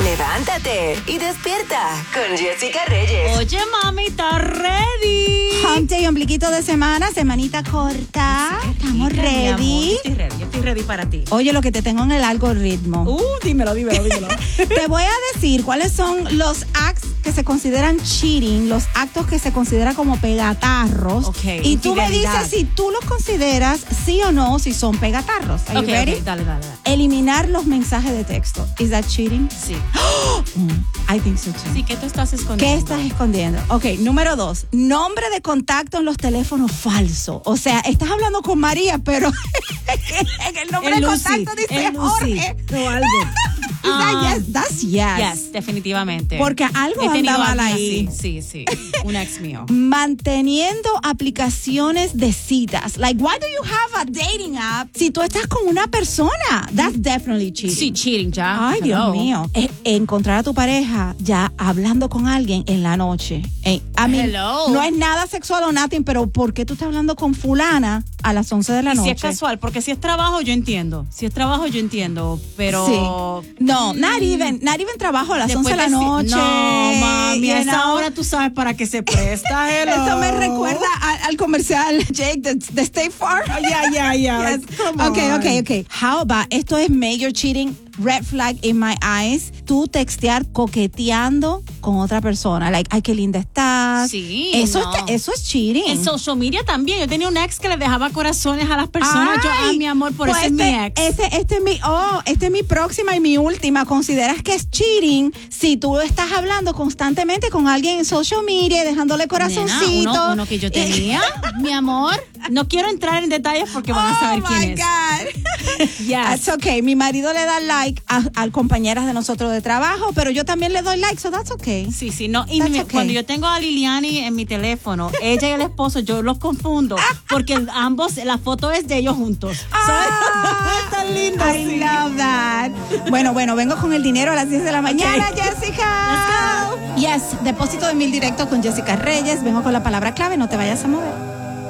Levántate y despierta con Jessica Reyes. Oye, mami, ¿estás ready? Hump Day, ombliguito de semana, semanita corta. Estamos ready. Yo estoy ready para ti. Oye, lo que te tengo en el algoritmo. Dímelo. Te voy a decir cuáles son los acts que se consideran cheating, los actos que se consideran como pegatarros. Ok, y tú me infidelidad. dices si tú los consideras sí o no, si son pegatarros. Are you ready? Ok, dale. Eliminar los mensajes de texto. ¿Is that cheating? Sí. I think so too. Sí, ¿qué tú estás escondiendo? ¿Qué estás escondiendo? Ok, número 2. Nombre de contacto en los teléfonos falso. O sea, estás hablando con María, pero en el nombre de contacto dice Jorge. O algo. That's yes. Yes, definitivamente. Porque algo He tenido anda mal alguien ahí. así. Sí. Un ex mío. Manteniendo aplicaciones de citas. Like, why do you have a dating app si tú estás con una persona? That's definitely cheating. Sí, cheating ya. Ay, Dios Hello. mío. Encontrar a tu pareja ya hablando con alguien en la noche. I mean, Hello. no es nada sexual o nothing, pero ¿por qué tú estás hablando con fulana a las 11 de la Y noche? si es casual, porque si es trabajo, yo entiendo. Pero... Sí. No, not even trabajo a las 11 de la noche. No, mami, you a esa know? hora tú sabes para qué se presta. Hello. Eso me recuerda al comercial, Jake, de State Farm. Yeah. Yes. Come on. Okay. How about, esto es major cheating, red flag in my eyes, tú textear coqueteando con otra persona. Like, ay, qué linda estás. Sí, Eso, no. eso es cheating. En social media también. Yo tenía un ex que le dejaba corazones a las personas. Ay, Mi amor, por pues eso es mi ex. Este es mi próxima y mi última. ¿Consideras que es cheating si tú estás hablando constantemente con alguien en social media y dejándole corazoncito? Nena, uno que yo tenía, mi amor. No quiero entrar en detalles porque van a saber quién es. God. Yes. That's okay. Mi marido le da like a compañeras de nosotros de trabajo, pero yo también le doy like, so that's okay. Sí, no. Y That's okay. cuando yo tengo a Liliani en mi teléfono, ella y el esposo, yo los confundo porque ambos, la foto es de ellos juntos. Ah, Tan lindo. I love that. Bueno, vengo con el dinero a las 10 de la mañana, Jessica. Let's go. Yes, depósito de 1,000 directo con Jessica Reyes. Vengo con la palabra clave, no te vayas a mover.